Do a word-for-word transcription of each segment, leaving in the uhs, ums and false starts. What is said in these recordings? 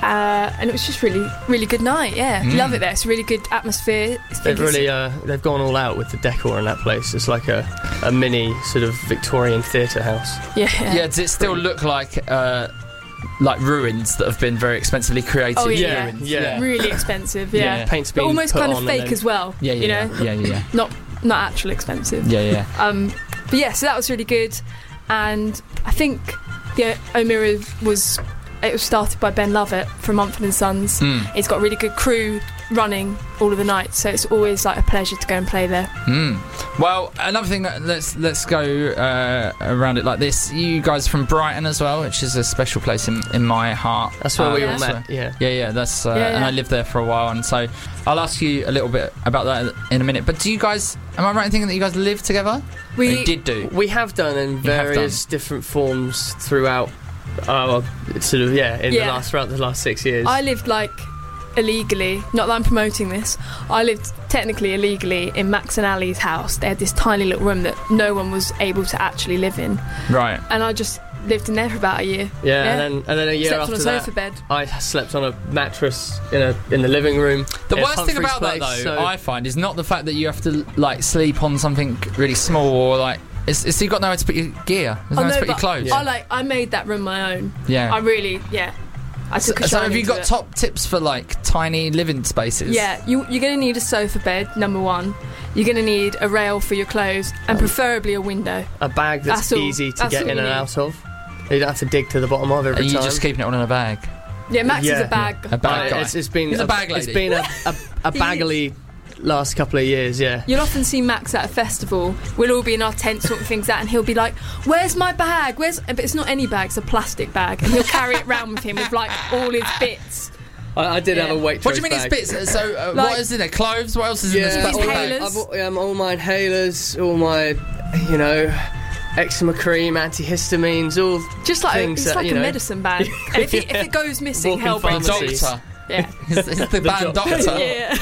Uh, and it was just really, really good night. Yeah, Mm. love it there. It's a really good atmosphere. It's They've really, uh, they've gone all out with the decor in that place. It's like a, a mini sort of Victorian theatre house. yeah. Yeah, does it still look like uh, like ruins that have been very expensively created? Oh, yeah. Yeah, Ruins? yeah. really expensive. Yeah, Yeah. Paint's but been almost put kind of on fake and then- as well. yeah, yeah, you yeah, know, yeah, yeah, yeah. not not actual expensive. yeah, yeah. Um, but yeah, so that was really good, and I think the O'Meara was it was started by Ben Lovett from Mumford and Sons. Mm. It's got a really good crew running all of the nights, so it's always like a pleasure to go and play there. Mm. Well, another thing that let's let's go uh, around it like this. You guys are from Brighton as well, which is a special place in, in my heart. That's where Uh, we yeah. all that's met. where- Yeah. Yeah, yeah, that's uh, Yeah, yeah. and I lived there for a while, and so I'll ask you a little bit about that in a minute. But do you guys? Am I right in thinking that you guys live together? Or We you did do. We have done in have various different forms throughout. Uh, sort of yeah, in Yeah. the last throughout the last six years. I lived like illegally, not that I'm promoting this, I lived technically illegally in Max and Ali's house. They had this tiny little room that no one was able to actually live in, Right. and I just lived in there for about a year. yeah, yeah. and then and then a year Slept after on a that, sofa bed. I slept on a mattress in a in the living room. The in worst thing Humphrey's about that, place, though, so- I find, is not the fact that you have to like sleep on something really small or like. It's, it's you've got nowhere to put your gear. There's nowhere to put your but clothes. I like I made that room my own. Yeah. I really, yeah. I So, took a so shine have you into got it. top tips for like tiny living spaces? Yeah, you, you're going to need a sofa bed, number one. You're going to need a rail for your clothes, and preferably a window. a bag that's, That's all- easy to that's get all in you and need. out of. You don't have to dig to the bottom of every Are you time. just keeping it all in a bag? Yeah, Max Yeah. is a bag. A bag Uh, guy. it's, it's been He's a bag lady. It's been a, a, a baggly last couple of years. Yeah. You'll often see Max at a festival. We'll all be in our tent sorting things out, and he'll be like, "Where's my bag? Where's?" But it's not any bag; it's a plastic bag, and he'll carry it round with him with like all his bits. I, I did Yeah. have a Waitrose What do you mean bag. it's bits? So uh, Like- what is in there? Clothes? What else is Yeah, in this His plastic inhalers. bag? I've, got, um, all my inhalers, all my, you know, eczema cream, antihistamines, all Just like a, things it's that, like you a know, medicine bag. And if, it, if it goes missing, Walking help The him. pharmacies. doctor. Yeah, It's, it's the band doctor. doctor. yeah,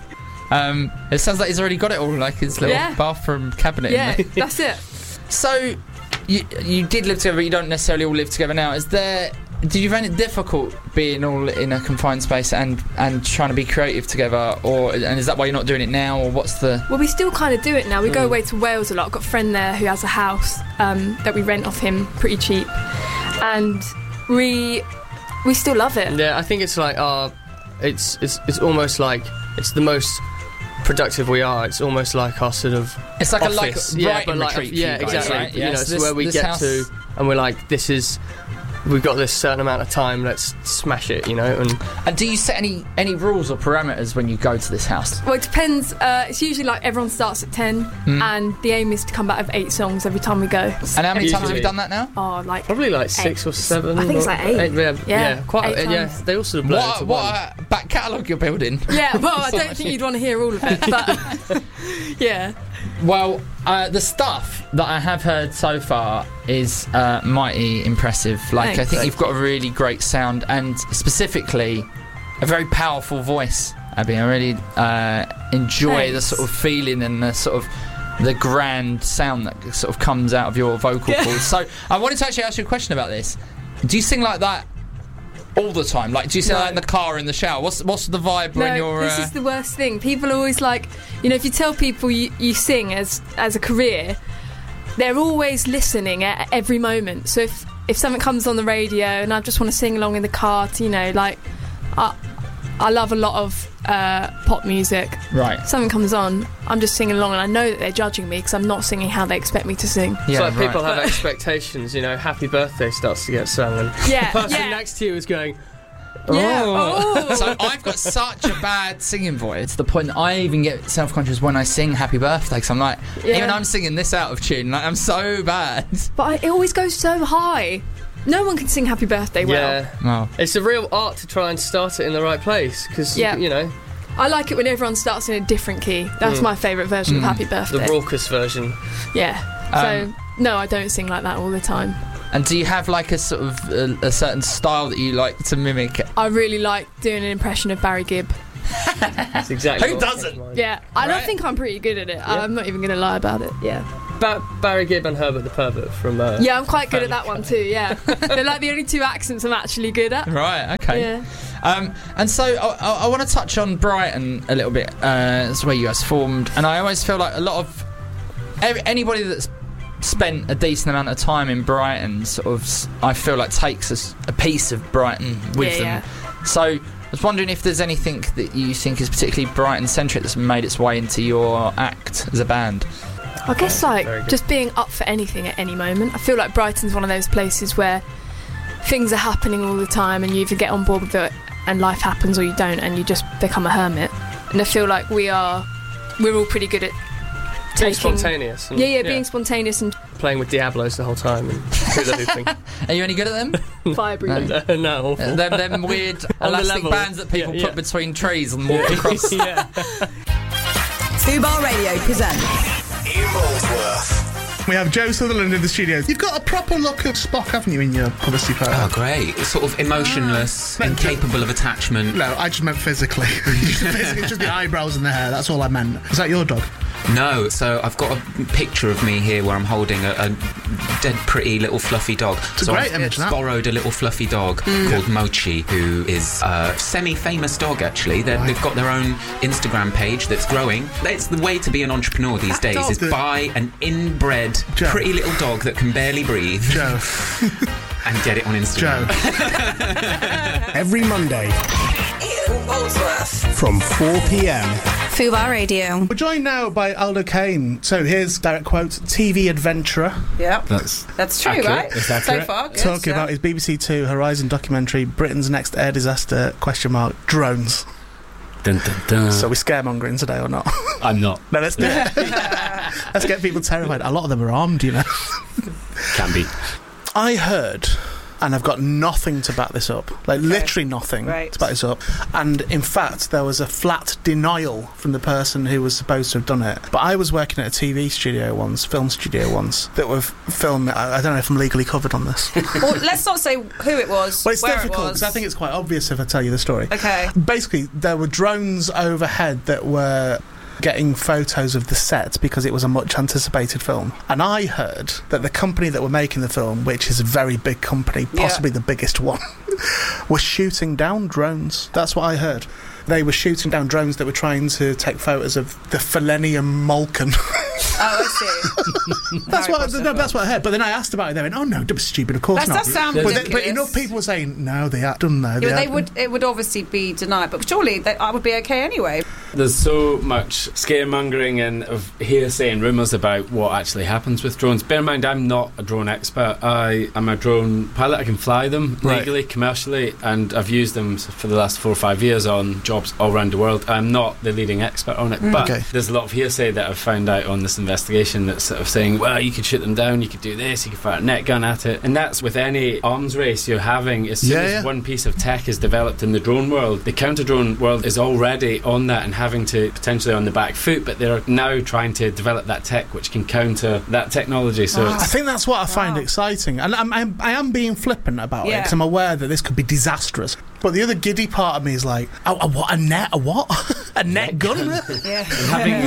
Um, it sounds like he's already got it all, like his little Yeah. bathroom cabinet. yeah. In there. That's it. So, you you did live together, but you don't necessarily all live together now. Is there? Did you find it difficult being all in a confined space and and trying to be creative together, or and is that why you're not doing it now, or what's the? Well, we still kind of do it now. We go Mm. away to Wales a lot. I've got a friend there who has a house um, that we rent off him pretty cheap, and we we still love it. Yeah, I think it's like our, it's it's it's almost like it's the most productive we are. It's almost like our sort of It's like office. a like yeah, writing but like retreat. yeah, for you guys, exactly. Right? You Yeah, know, so it's this- where we this get house- to, and we're like, this is, we've got this certain amount of time. Let's smash it, you know. And And do you set any any rules or parameters when you go to this house? Well, it depends. Uh, it's usually like everyone starts at ten, Mm. and the aim is to come back with eight songs every time we go. And how many times have Usually. you done that now? Oh, like probably like six or seven. I think it's or- like eight. yeah, Yeah, yeah, quite. eight uh, yeah, times. they all sort of blur What into what one. uh, back catalogue you're building? yeah. Well, I don't think you'd want to hear all of it, but yeah. Well, uh, the stuff that I have heard so far is uh, mighty impressive. Like, I Thanks. think you've got a really great sound and specifically a very powerful voice, Abby. I really uh, enjoy the Thanks. sort of feeling and the sort of the grand sound that sort of comes out of your vocal Yeah. cords. So I wanted to actually ask you a question about this. Do you sing like that all the time? Like, do you sing No. like in the car, in the shower? What's what's the vibe No, when you're... this uh, is the worst thing. People are always like, you know, if you tell people you, you sing as as a career, they're always listening at every moment. So if if something comes on the radio and I just want to sing along in the car, to, you know, like I I love a lot of uh, pop music. Right. Something comes on, I'm just singing along, and I know that they're judging me because I'm not singing how they expect me to sing. Yeah, it's like right. people have expectations, you know. Happy birthday starts to get sung, and Yeah, the person yeah. next to you is going, "Oh." Yeah. Oh. So I've got such a bad singing voice to the point that I even get self-conscious when I sing Happy Birthday, because I'm like, Yeah. even I'm singing this out of tune, like I'm so bad. But I, it always goes so high. No one can sing Happy Birthday well. Yeah, Oh. it's a real art to try and start it in the right place, because Yeah. you know, I like it when everyone starts in a different key. That's Mm. my favourite version of Mm. Happy the Birthday. raucous version. Yeah. Um, So no, I don't sing like that all the time. And do you have like a sort of a, a certain style that you like to mimic? I really like doing an impression of Barry Gibb. That's exactly Who what comes doesn't? to mind. Yeah, I don't Right. think I'm pretty good at it. Yeah. I'm not even going to lie about it. Yeah. Ba- Barry Gibb and Herbert the Pervert from. Uh, Yeah, I'm quite good at that one too. Yeah. They're like the only two accents I'm actually good at. Right. Okay. Yeah. Um, and so I, I, I want to touch on Brighton a little bit. Uh, that's where you guys formed, and I always feel like a lot of every, anybody that's spent a decent amount of time in Brighton, sort of, I feel like takes a, a piece of Brighton with Yeah, them. yeah. So I was wondering if there's anything that you think is particularly Brighton-centric that's made its way into your act as a band. I guess Very like good. just being up for anything at any moment. I feel like Brighton's one of those places where things are happening all the time and you either get on board with it and life happens, or you don't and you just become a hermit. And I feel like we are we're all pretty good at Being taking spontaneous. And, yeah, yeah, being spontaneous and playing with Diablos the whole time and hula hooping. Are you any good at them? fire breathing. Uh, no, awful. them, them weird On the elastic level. bands that people Yeah, put yeah. between trees and walk across. yeah. Fubar Radio presents We have Joe Sutherland in the studio. You've got a proper look at Spock, haven't you, in your publicity photo? Oh, great. It's sort of emotionless, Ah. incapable of attachment. No, I just meant physically. Physically, just the eyebrows and the hair. That's all I meant. Is that your dog? No, so I've got a picture of me here where I'm holding a, a dead pretty little fluffy dog. It's a so great I've image, that. borrowed a little fluffy dog called Mochi, who is a semi-famous dog, actually. They're, They've got their own Instagram page that's growing. It's the way to be an entrepreneur these days, dog is that- buy an inbred, Joe. pretty little dog that can barely breathe Joe. and get it on Instagram. Joe. Every Monday from four p.m. Fubar Radio. We're joined now by Aldo Kane. So here's direct quote, T V adventurer, Yep, That's that's true, accurate. right? It's So accurate. far, good, talking yeah. about his B B C Two Horizon documentary, Britain's Next Air Disaster, question mark, drones. Dun, dun, dun. So we're scaremongering today or not? I'm not. No, let's do it. Let's get people terrified. A lot of them are armed, you know. Can be. I heard, and I've got nothing to back this up, like literally nothing Right. to back this up, and in fact there was a flat denial from the person who was supposed to have done it. But I was working at a T V studio once, film studio once, that were filming. I, I don't know if I'm legally covered on this. Well, let's not say who it was. Well, it's where difficult it was. because I think it's quite obvious if I tell you the story. Okay. Basically, there were drones overhead that were getting photos of the set because it was a much anticipated film. And I heard that the company that were making the film, which is a very big company, Yeah. possibly the biggest one, was shooting down drones. That's what I heard. They were shooting down drones that were trying to take photos of the Phelenium Malkin. Oh, I see. That's Harry what Potter no, film. that's what I heard. But then I asked about it. They went, "Oh no, don't be stupid. Of course That not." does sound but, ridiculous. but enough people were saying, "No, they had done there." Yeah, but they would. It would obviously be denied, but surely that I would be okay anyway. There's so much scaremongering and of hearsay and rumours about what actually happens with drones. Bear in mind, I'm not a drone expert. I am a drone pilot. I can fly them Right. legally, commercially, and I've used them for the last four or five years on jobs all around the world. I'm not the leading expert on it, but Okay. there's a lot of hearsay that I've found out on this investigation that's sort of saying, well, you could shoot them down, you could do this, you could fire a net gun at it. And that's with any arms race you're having. As soon Yeah, as yeah. one piece of tech is developed in the drone world, the counter-drone world is already on that and having to potentially on the back foot, but they're now trying to develop that tech which can counter that technology. So I it's think that's what I find Wow. exciting, and I'm, I'm, I am being flippant about it Yeah. because I'm aware that this could be disastrous. But the other giddy part of me is like, oh, a what? A net? A what? a net gun? Yeah. having,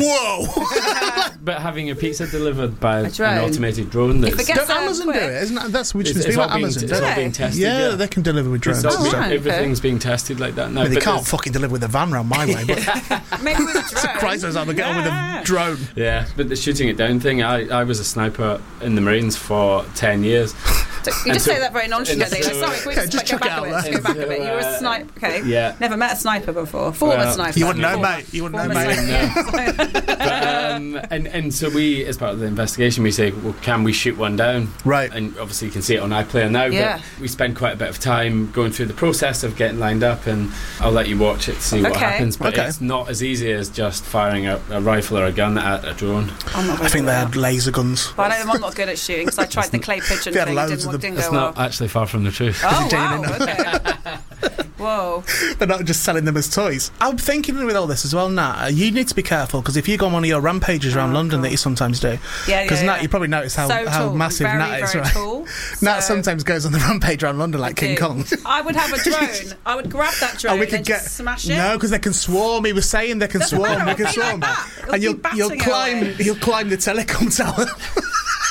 Whoa! but having a pizza delivered by A an drone. automated drone If that's it gets Don't there Amazon quick. do it? Isn't that, that's which it's, is it's thing all about being, Amazon? it's don't all they? being tested. yeah, Yeah, they can deliver with drones. It's all and being- stuff. Right. everything's being tested like that now. I mean, they but can't there's- fucking deliver with a van round my way, but Maybe with a drone. Christ knows how they get on with a drone. Yeah, but the shooting it down thing, I, I was a sniper in the Marines for ten years. You And just so- say that very nonchalantly. and Like, so- sorry, can we Yeah, just, just go chuck back it out a bit? Let's there. go back a bit. You were a Uh, sniper. Okay. Yeah. Never met a sniper before. Former Well, sniper. You wouldn't know, Former- mate. You wouldn't know, former mate. sniper. but, um, and, and so we, as part of the investigation, we say, well, can we shoot one down? Right. And obviously you can see it on iPlayer now, Yeah. but we spend quite a bit of time going through the process of getting lined up, and I'll let you watch it to see what Okay. happens, but Okay. it's not as easy as just firing a, a rifle or a gun at a drone. I'm not I very think good they at had that. laser guns. But I know I'm not good at shooting because I tried the clay pigeon They had thing. It loads didn't, of them. didn't It's go not well. actually far from the truth. Oh, Genuinely wow. not. Okay. Whoa. They're not just selling them as toys. I'm thinking with all this as well, Nat, you need to be careful because if you go on one of your rampages around Oh, London God. that you sometimes do, Yeah, because yeah, Nat, yeah. you probably noticed how, so how tall. massive very, Nat is, very right? tall. Nat So- sometimes goes on the rampage around London like I King do. Kong. I would have a drone. I would grab that drone Oh, we and could then get just smash it. no, because they can swarm. He was saying they can Doesn't swarm. matter, They can it'll be like swarm, that. It'll and be you'll batting you'll it climb away. you'll climb the telecom tower.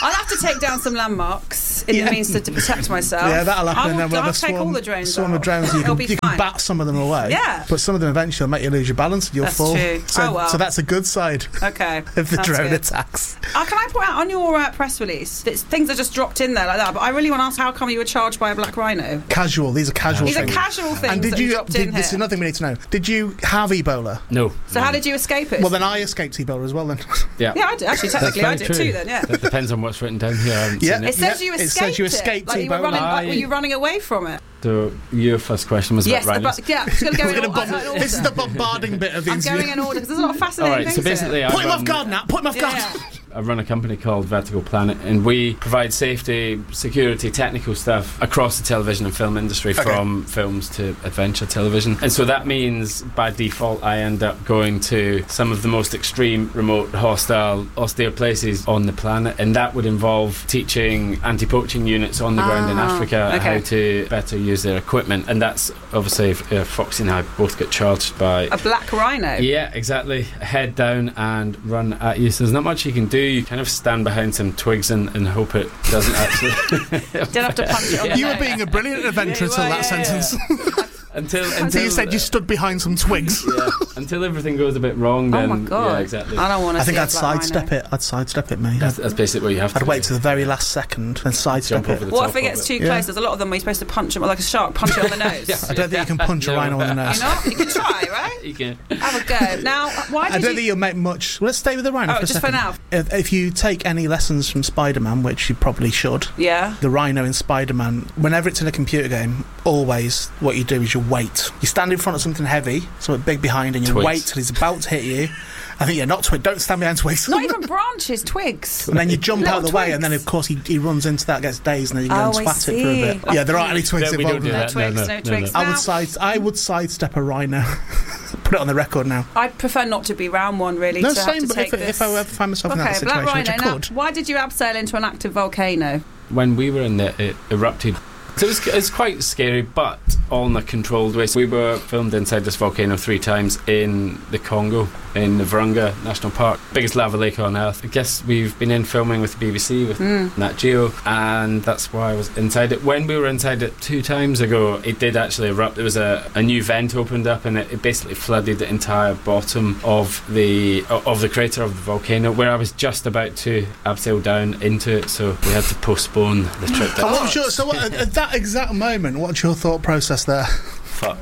I'll have to take down some landmarks in Yeah. the means to, to protect myself. Yeah, that'll happen. I will, and then we'll I'll have a take swarm, all the drones swarm out. of drones. You It'll can, be you fine. can bat some of them away. Yeah. But some of them eventually will make you lose your balance and you'll That's fall. true. So, Oh, well. so that's a good side Okay. of the That's drone good. attacks. Uh, can I point out on your uh, press release that things are just dropped in there like that? But I really want to ask how come you were charged by a black rhino? Casual. These are casual These are things. casual things And did that you? dropped Did, in this is here. another thing we need to know. Did you have Ebola? No. So how did you escape it? Well, then I escaped Ebola as well. Then. Yeah. yeah, I did. Actually, technically, I very did true. too. Then, yeah. That depends on what's written down here. I haven't Yeah. seen It it. says Yeah, you it escaped says you escaped Like you were Ebola. running. Like, were I- you running away from it? So your first question was Yes. about The, rhinos. but, yeah. I'm just going to go We're in, gonna or- bomb- in order. this is the bombarding bit of the I'm interview. going in order because there's a lot of All fascinating right. things So here. basically, I Put him off run- guard, Nat. Put him off guard. Yeah, yeah. I run a company called Vertical Planet, and we provide safety, security, technical stuff across the television and film industry, Okay. from films to adventure television. And so that means, by default, I end up going to some of the most extreme, remote, hostile, austere places on the planet, and that would involve teaching anti-poaching units on the ground in Ah, Africa okay. how to better use their equipment. And that's obviously, uh, Foxy and I both get charged by... A black rhino. Yeah, exactly. Head down and run at you. So there's not much you can do. You kind of stand behind some twigs and, and hope it doesn't actually. Don't have to punch it on the You were nose. being a brilliant adventurer Yeah, until you were, that yeah, yeah. sentence. until Until until you said you stood behind some twigs. yeah, until everything goes a bit wrong. Oh Then my god! yeah, exactly. I don't want to. I think see a I'd black sidestep rhino. it. I'd sidestep it, mate. That's, that's basically what you have to I'd wait do. to the very last second and sidestep Jump over it. the What top if it of gets too Yeah. close? There's a lot of them where you're supposed to punch them like a shark, punch it on the nose. Yeah. I don't think you can punch a No. rhino on the nose. You know, you can try, right? You can. Have a go. Now, why I did don't you? think you'll make much. Let's stay with the rhino Oh, for a just for second. now. If, if you take any lessons from Spider-Man, which you probably should, Yeah. the rhino in Spider-Man, whenever it's in a computer game, always what you do is you wait. You stand in front of something heavy, something big behind, and you Twigs. wait till he's about to hit you. I think, yeah, not twigs. Don't stand behind twigs. Not even branches, twigs. And then you jump out of the Little way, and then twigs. of course he, he runs into that, gets dazed, and then you can go and Oh, I swat it for a bit. see. Yeah, there aren't any twigs No, we don't involved. do in No it. that. twigs, no, no, no, twigs. no. I Now- would side. I would sidestep a rhino. Put it on the record now. I'd prefer not to be round one, really. No, to same. have to But take if, this. if I ever find myself in Okay, that black situation, which I rhino. Now, could, why did you abseil into an active volcano? When we were in it, it erupted. So it was, it was quite scary, but all in a controlled way. So we were filmed inside this volcano three times in the Congo, in the Virunga National Park, biggest lava lake on Earth. I guess we've been in filming with the B B C, with Mm. Nat Geo, and that's why I was inside it. When we were inside it two times ago, it did actually erupt. There was a, a new vent opened up, and it, it basically flooded the entire bottom of the of the crater of the volcano, where I was just about to abseil down into it. So we had to postpone the trip. And what was your, so what, at, at that exact moment, what's your thought process there? Fuck.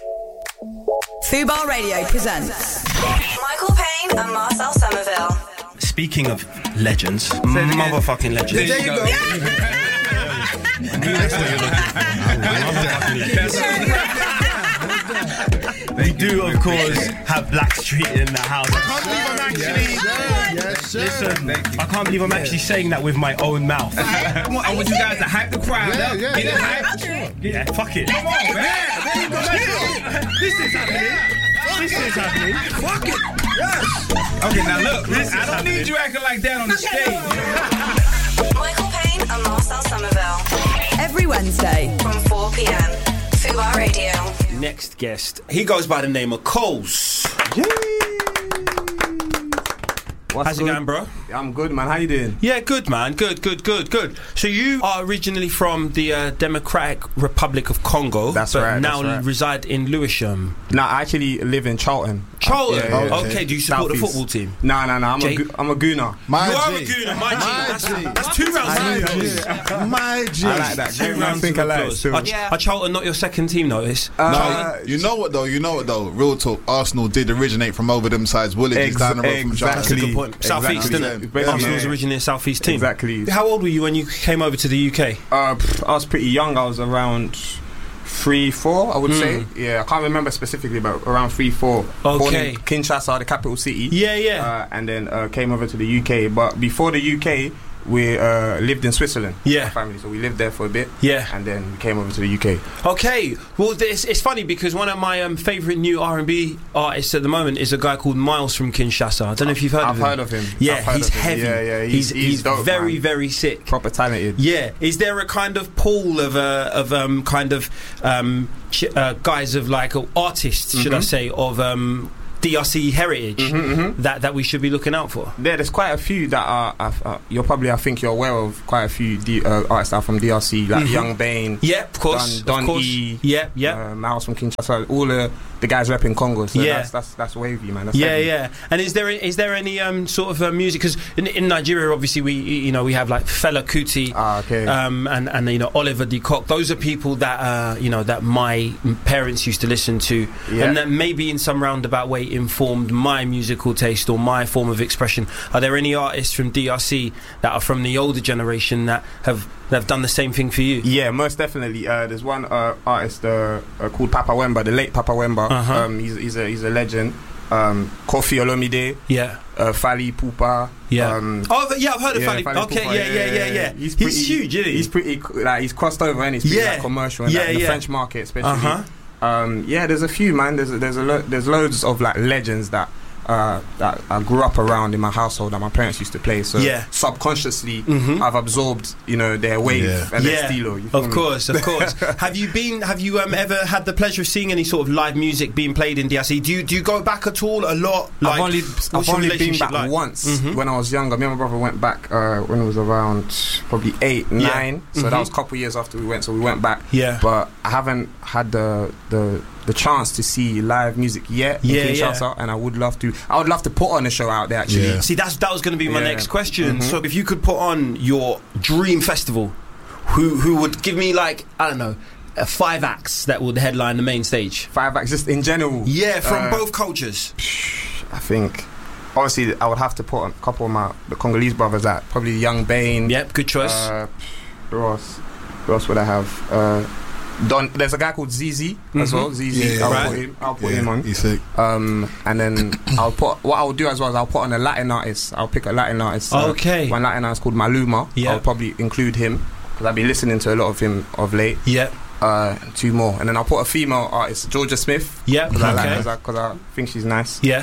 Fubar Radio presents Michael Payne and Marcel Somerville. Speaking of legends, motherfucking legends. There you go. We do, of course, have Blackstreet in the house. I can't believe I'm actually. Yes, sir. Listen, I can't believe I'm actually saying that with my own mouth. I want you guys to hype the crowd Yeah, up. yeah, Get it yeah. hyped. Yeah, fuck it. Come on, man. There you go. This is happening. This is happening. Fuck it. Yes. Okay, now look. This I is don't happening. need you acting like that on the stage. Michael Payne and Marcel Somerville. Every Wednesday from four p.m. Fubar Radio. Next guest, he goes by the name of Coles. What's How's it good? going, bro? I'm good, man. How you doing? Yeah, good, man. Good, good, good, good. So you are originally from the uh, Democratic Republic of Congo. That's but right, now that's right. reside in Lewisham. No, I actually live in Charlton. Charlton? Yeah, yeah, yeah. Okay, do you support the Southeast. football team? No, no, no. I'm Jay? a go- I'm a gooner. My you are G. a gooner, my G. My That's, G. that's two rounds My of G. applause. My G. I like that. Two Everyone rounds think of alike applause. still. Are, Yeah. are Charlton not your second team, notice? Uh, Charlton? You know what though? You know what though? Real talk. Arsenal did originate from over them sides. Woolwich is Ex- down the road from Charlton. That's a exactly. good point. South East, Exactly. isn't it? Yeah. Arsenal's Yeah. originally a South East team. Exactly. How old were you when you came over to the U K? Uh, pff, I was pretty young. I was around three, four, I would Mm. say. Yeah, I can't remember specifically, but around three, four. Born Okay. in Kinshasa, the capital city. Yeah, yeah. Uh, and then uh, came over to the U K. But before the U K, we uh, lived in Switzerland. Yeah. My family. So we lived there for a bit. Yeah. And then we came over to the U K. Okay, well, this, it's funny because one of my um, favourite new R and B artists at the moment is a guy called Miles from Kinshasa. I don't know if you've heard I've of him. heard of him. Yeah, I've heard he's of him. heavy. Yeah, yeah. He's, He's, he's, he's dope, very, man. very sick. Proper talented. Yeah, is there a kind of pool of uh, of um, kind of um, ch- uh, guys of like uh, artists, should I Mhm. say, of um, D R C heritage Mhm, mhm. that that we should be looking out for? Yeah, there's quite a few that are. Uh, uh, you're probably, I think, you're aware of quite a few D, uh, artists that are from D R C, like Mhm. Young Bane. Yeah, of course, Don, Don of course. E. Yeah, yeah. Uh, Miles from Kinshasa. All the the guys repping Congo. So Yeah. that's, that's that's wavy, man. That's Yeah, heavy. yeah. And is there is there any um, sort of uh, music? Because in, in Nigeria, obviously, we you know we have like Fela Kuti, ah, okay. um, and and you know Oliver De Cock. Those are people that uh, you know that my parents used to listen to, Yeah. and that maybe in some roundabout way informed my musical taste or my form of expression. Are there any artists from D R C that are from the older generation that have that have done the same thing for you? Yeah, most definitely. Uh, there's one uh, artist uh, uh, called Papa Wemba, the late Papa Wemba. Uh-huh. Um, he's, he's a he's a legend. Um, Kofi Olomide, Yeah. uh, Fali Pupa. Yeah. Um, Oh, th- yeah, I've heard of yeah, Fally. Fally Okay, Ipupa, yeah, yeah, yeah, yeah. He's, He's, pretty, huge, isn't he? He's pretty like he's crossed over and he's pretty Yeah. like, commercial in, Yeah, that, in the yeah. French market, especially. Uh-huh. Um, yeah, there's a few, man. There's a, there's a lo- there's loads of like legends that uh, that I grew up around in my household that my parents used to play. So Yeah. subconsciously, Mhm. I've absorbed, you know, their wave Yeah. and Yeah, their stilo. you feel of me? course, of course. Have you been? Have you um, ever had the pleasure of seeing any sort of live music being played in D R C? Do you do you go back at all? A lot? Like, I've only, what's I've your only been relationship back like? once Mhm. when I was younger. Me and my brother went back uh, when it was around probably eight, Yeah. nine. So Mhm. that was a couple of years after we went. So we went back. Yeah. But I haven't had the the the chance to see live music yet in Yeah, Kinshasa, yeah. and I would love to. I would love to put on a show out there. Actually, Yeah. See, that's that was going to be my Yeah. next question. Mhm. So, if you could put on your dream festival, who who would give me like I don't know, uh, five acts that would headline the main stage? five acts just in general. Yeah, from Uh, both cultures. I think. Obviously, I would have to put on a couple of my the Congolese brothers out. Probably Young Bane. Yep, good choice. Uh, who else? Who else would I have? Uh, Don. There's a guy called Z Z as Mhm. well. Z Z. Yeah, yeah. I'll Right. put him. I'll put Yeah, him on. he's sick. Um, and then I'll put what I'll do as well is I'll put on a Latin artist. I'll pick a Latin artist. uh, Okay. One Latin artist called Maluma. Yeah. I'll probably include him because I've been listening to a lot of him of late. Yeah, Uh, two more, and then I'll put a female artist, Georgia Smith. yeah, Because I, like, okay. 'cause I, 'cause I think she's nice. Yeah.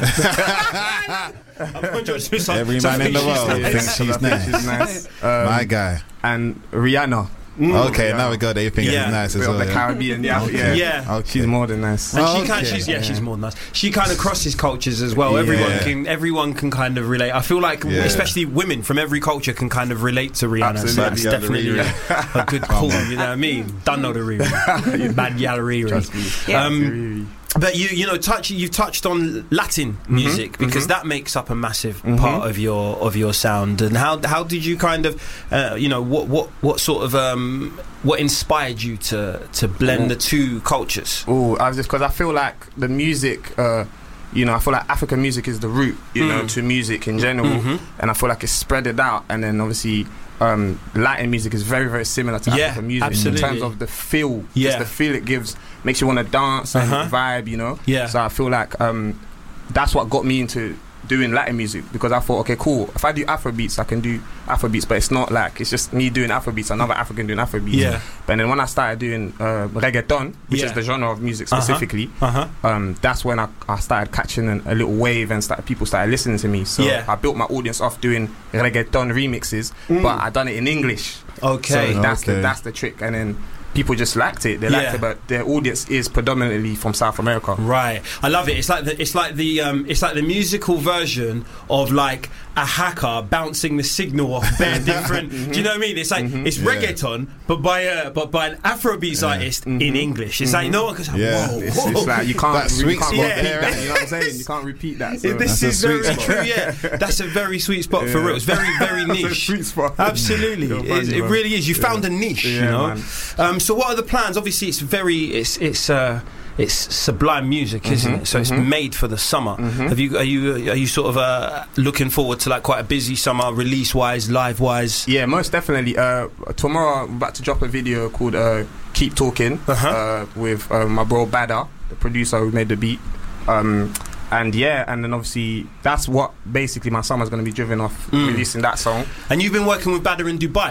Every man in the world Yeah, thinks 'cause I she's think nice. she's nice. Um, My guy. and Rihanna. Okay, now we got that. You think Yeah. he's nice as Bit of well. the yeah? Caribbean, yeah, Okay. yeah. Yeah. Okay. She's more than nice. And she Okay. kind she's, yeah, Yeah. she's more than nice. She kind of crosses cultures as well. Yeah. Everyone can, everyone can kind of relate. I feel like, Yeah. especially women from every culture, can kind of relate to Rihanna. So Absolutely. that's Yeah, the definitely Riri. a, a good pull. You know what I mean? Don't know the Riri. Bad yalla Riri. Trust me. Yeah. Um, But you, you know, touch you've touched on Latin music because mhm. that makes up a massive Mhm. part of your of your sound. And how how did you kind of, uh, you know, what what what sort of um, what inspired you to to blend the two cultures? Oh, I was just because I feel like the music. Uh, you know, I feel like African music is the root, you Mm. know, to music in general, Mhm. and I feel like it's spread it out, and then obviously. Um, Latin music is very, very similar to Yeah, African music absolutely. in terms of the feel. Yeah. Just the feel it gives makes you want to dance and Uh-huh. vibe, you know. Yeah. So I feel like um, that's what got me into doing Latin music because I thought, okay, cool. If I do Afro beats, I can do Afro beats, but it's not like it's just me doing Afro beats, another African doing Afro beats. Yeah. But then when I started doing uh, reggaeton, which Yeah. is the genre of music Uh-huh. specifically, Uh-huh. um, that's when I, I started catching an, a little wave and started, people started listening to me. So Yeah. I built my audience off doing reggaeton remixes, Mm. but I done it in English. Okay. So that's the Okay. that's the trick, and then people just liked it. They liked Yeah. it, but their audience is predominantly from South America. Right, I love it. It's like the it's like the um, it's like the musical version of like a hacker bouncing the signal off bare different. Do you know what I mean? It's like it's Yeah. reggaeton, but by a but by an Afrobeats artist in English. It's like no one goes, Yeah. whoa, It's, whoa. it's like you can't, That you sweet can't spot repeat there. that. You know what I'm saying? You can't repeat that. So. This That's a is sweet very spot. true. Yeah, that's a very sweet spot for Yeah. real. It's very very That's a niche. sweet spot. Absolutely, You're it, funny, it man. really is. You found a niche, you Yeah, know. man. Um, so what are the plans? Obviously, it's very it's it's uh, it's sublime music, isn't Mhm, it? So it's mhm. made for the summer. Mhm. Have you are you are you sort of uh, looking forward to like quite a busy summer, release wise, live wise? Yeah, most definitely. Uh, tomorrow I'm about to drop a video called uh, "Keep Talking" Uh-huh. uh, with uh, my bro Bada, the producer who made the beat. Um, and yeah, and then obviously that's what basically my summer's going to be driven off, Mm. releasing that song. And you've been working with Badder in Dubai, right?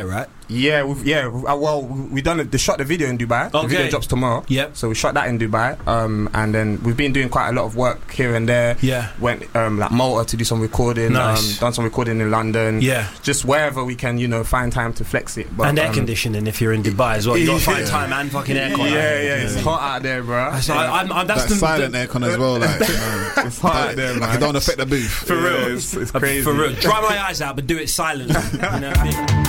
Yeah, we've, yeah. we've- uh, well, we done it. They shot the video in Dubai. The video Okay. drops tomorrow. Yep. So we shot that in Dubai. Um, and then we've been doing quite a lot of work here and there. Yeah. Went um like Malta to do some recording. Nice. Um, done some recording in London. Yeah. Just wherever we can, you know, find time to flex it. But, and air um, conditioning if you're in Dubai as well. You got to find Yeah. time and fucking aircon. Yeah, yeah, it's hot out there, bro. So I, I'm, I'm, that's That the, silent the, aircon as well, like, man. It's hot out there, Like, man. it don't affect the booth. for real. Yeah, it's, it's crazy. For real. Dry my eyes out, but do it silently. You know what I mean?